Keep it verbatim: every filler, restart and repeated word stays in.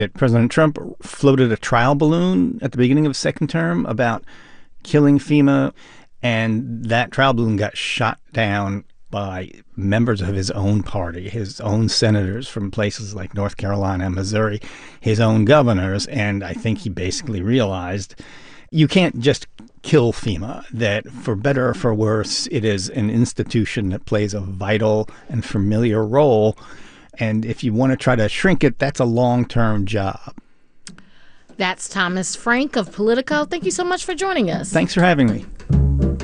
President Trump floated a trial balloon at the beginning of his second term about killing FEMA, and that trial balloon got shot down by members of his own party, his own senators from places like North Carolina and Missouri, his own governors. And I think he basically realized you can't just kill FEMA, that for better or for worse, it is an institution that plays a vital and familiar role. And if you want to try to shrink it, that's a long-term job. That's Thomas Frank of Politico. Thank you so much for joining us. Thanks for having me.